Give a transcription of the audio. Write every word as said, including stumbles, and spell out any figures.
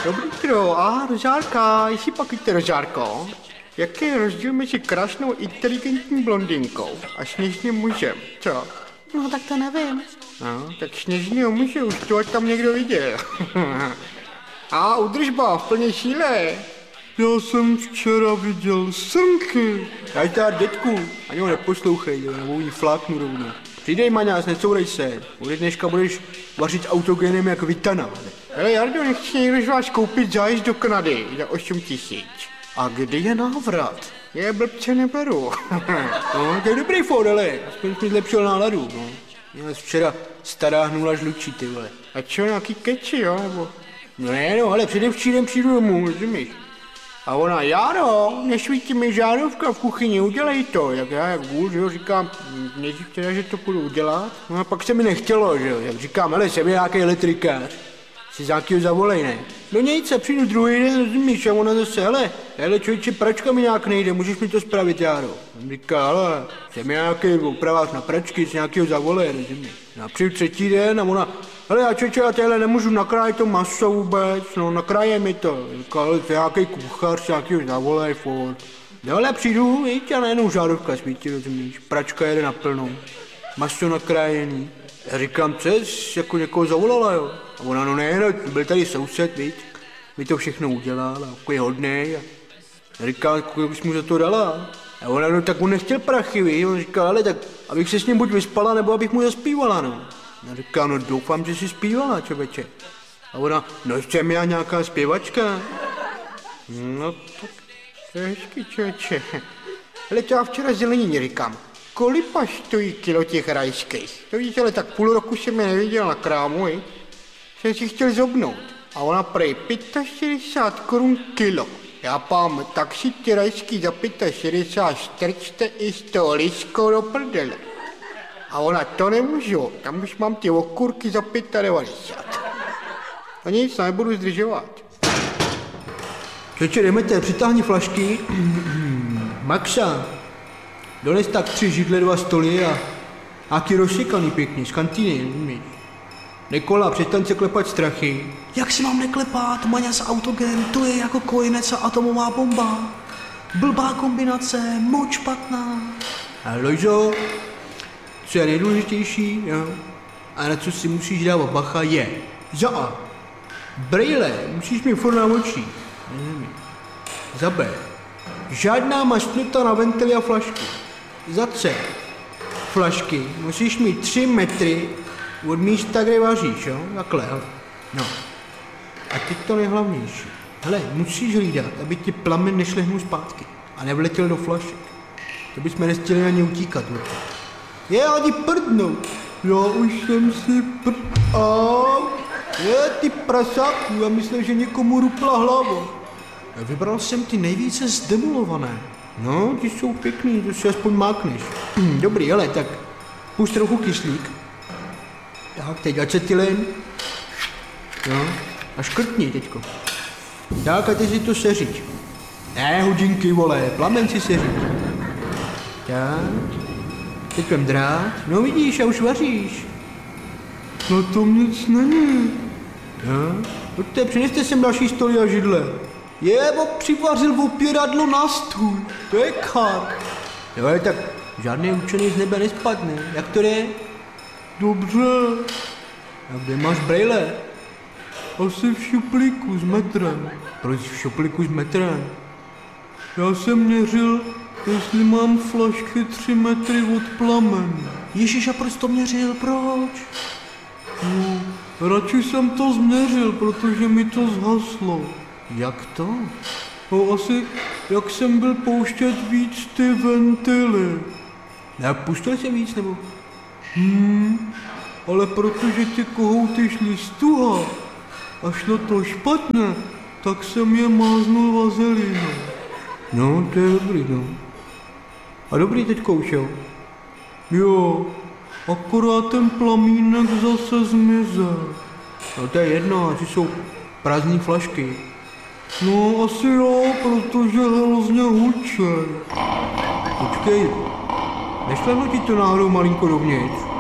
Dobrý tro, a rožárka, jestli pak víte rožárko, jaký je rozdíl mezi krásnou inteligentní blondýnkou a sněžným mužem, co? No tak to nevím. No, tak sněžného muže už to tam někdo viděl. A udržba v plné síle. Já jsem včera viděl srnky. Daj tady, dětku, ani ho neposlouchej, nebo jí fláknu rovnou. Přidej, Maňás, necourej se. Ode dneška budeš vařit autogenem jak Vitana. Hele, Jardo, nechci někdo z vás koupit zájezd do Kanady za osm tisíc. A kdy je návrat? Je blbce neberu. No, to je dobrý fór, ale aspoň mi zlepšil náladu, no. Měl včera stará hnula žlučí, ty vole. A čo, nějaký keči, jo, nebo? No ne, no, ale předevčírem přijdu domů, rozumíš? A ona, Járo, nesvítí mi žárovka v kuchyni, udělej to. Jak já, jak vůl, že jo, říkám, nejdřív teda, že to půjdu udělat. No a pak se mi nechtělo, že jo, jak říkám, hele, jsem nějaký elektrikář. Si za nějakýho zavolej, ne? No nic, a přijdu druhý den, rozumíš, a ona zase, hele, hele, člověče, pračka mi nějak nejde, můžeš mi to spravit, Járo? On říká, hele, jsem nějaký opravář na pračky, si nějakýho zavolej, rozumíš? No a přijdu třetí den a ona, hele, já člověče, já téhle nemůžu nakrájet to maso vůbec, no nakráje mi to. Říká, ale to je nějaký kuchař, nějakýho zavolej, furt. No ale přijdu, víš, a najednou žárovka svítí, rozumíš, pračka jede naplno, maso nakrájený. Já říkám, co jsi jako někoho zavolala, jo? A ona, no ne, no, byl tady soused, víc, mi to všechno udělal, a jako je hodnej. A já říkám, kolik bys mu za to dala? A ona, no tak on nechtěl prachy, víš, on říká, ale tak, abych se s ním buď vyspala, nebo abych mu zaspívala, no. Já říkám, no doufám, že jsi zpívala, člověče. A ona, no jsem já nějaká zpěvačka. No tak, to je hezky, člověče. Ale to já včera zelenině říkám. Kolik až stojí kilo těch rajských? To víš, ale tak půl roku jsem je neviděl na krámu, viď? Jsem si chtěl zobnout. A ona prej šedesát pět korun kilo. Já pám, tak si ty rajský za šedesát pět strčte i z toho liskou do prdele. A ona, to nemůžu, tam už mám ty okurky za devadesát pět. A nic, nebudu zdržovat. Čeče, jdeme, přitáhni flašky. Maxa. Dones tak tři židle, dva stoly a nějaký rozsekaný pěkný z kantýny, umíš. Nikola, přestaň se klepat strachy. Jak si mám neklepat, Maňas autogen, to je jako kojenec a atomová bomba. Blbá kombinace, moc špatná. A Lojzo, co je nejdůležitější, jo? A na co si musíš dávat bacha je. Za A. Brejle, musíš mít furt na očích. Za B. Žádná mašnuta na ventily a flašky. Za C. Flašky musíš mít tři metry od místa, kde vaříš, jo? Takhle, hele. No. A teď to nejhlavnější. Hele, musíš hlídat, aby ti plamen nešlehnul zpátky a nevletěl do flašek. To bychom nechtěli ani utíkat, určitě. Je, ani prdnou. Já už jsem si prd... A... Je, ty prasáku, já myslím, že někomu rupla hlava. Vybral jsem ty nejvíce zdemolované. No, ty jsou pěkný, to si aspoň mákneš. Dobrý, ale tak pust trochu kyslík. Tak, teď acetylen. No, a škrtni teďko. Tak, a teď si to seřiď. Ne, hodinky, vole, plamen si seřiď. Tak, teď vem drát. No vidíš, a už vaříš. No to nic není. No, pojďte, přineste sem další stoly a židle. Jebo, přivařil opěradlo na stůl, to je kar. Jo, ale tak žádný učený z nebe nespadne, jak to je? Dobře. A kde máš brejle? Asi v šuplíku s metrem. Proč v šuplíku s metrem? Já jsem měřil, jestli mám flašky tři metry od plamenu. Ježiš, a proč to měřil, proč? No, radši jsem to změřil, protože mi to zhaslo. Jak to? No asi, jak jsem byl pouštět víc ty ventily. Ne, pouštěl jsem víc, nebo? Hmm, ale protože ty kohouty šly z tuha a šlo to špatně, tak jsem je máznul vazelínou. No, to je dobrý, no. A dobrý teď koušel? Jo, akorát ten plamínek zase zmizel. No to je jedno, asi jsou prázdný flašky. No asi jo, protože hrozně hučej. Počkej, nešlehlo ti to náhodou malinko dovnitř?